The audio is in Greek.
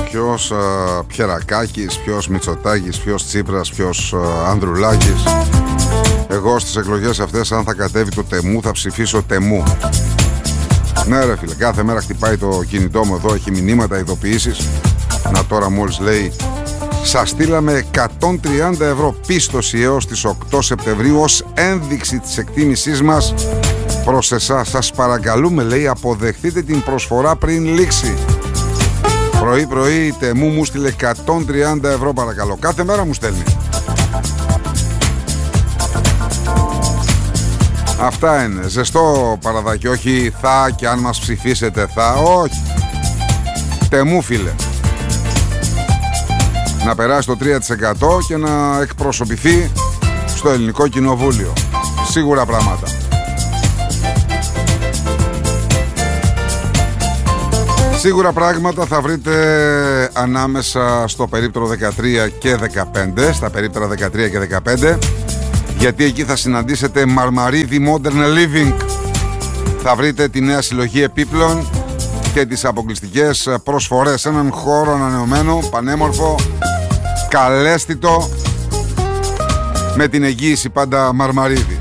ποιος Πιερακάκης, ποιος Μητσοτάκης, ποιος Τσίπρας, ποιος Ανδρουλάκης. Εγώ στις εκλογές αυτές, αν θα κατέβει το Τεμού, θα ψηφίσω Τεμού. Ναι ρε φίλε, κάθε μέρα χτυπάει το κινητό μου εδώ, έχει μηνύματα, ειδοποιήσεις. Να τώρα μόλις λέει: σας στείλαμε 130 ευρώ πίστοση έως τις 8 Σεπτεμβρίου ως ένδειξη της εκτίμησής μας προς εσάς. Σας παρακαλούμε, λέει, αποδεχτείτε την προσφορά πριν λήξει. Πρωί η Τεμού μου στείλε 130 ευρώ, παρακαλώ. Κάθε μέρα μου στέλνει. Αυτά είναι. Ζεστό παραδάκι. Όχι θα και αν μας ψηφίσετε θα. Όχι. Τεμού, φίλε. Να περάσει το 3% και να εκπροσωπηθεί στο ελληνικό κοινοβούλιο. Σίγουρα πράγματα. Σίγουρα πράγματα θα βρείτε ανάμεσα στο περίπτερο 13 και 15, στα περίπτερα 13 και 15, γιατί εκεί θα συναντήσετε Μαρμαρίδη Modern Living. Θα βρείτε τη νέα συλλογή επίπλων και τις αποκλειστικές προσφορές. Έναν χώρο ανανεωμένο, πανέμορφο, καλέσθητο, με την εγγύηση πάντα Μαρμαρίδη.